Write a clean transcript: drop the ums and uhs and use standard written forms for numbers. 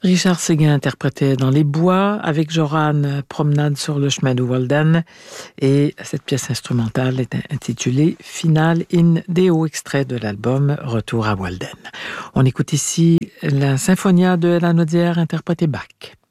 Richard Séguin interprétait Dans les bois avec Joran Promenade sur le chemin de Walden, et cette pièce instrumentale est intitulée Finale in Deo, extrait de l'album Retour à Walden. On écoute ici la Symphonia de la Naudière interprétée Bach.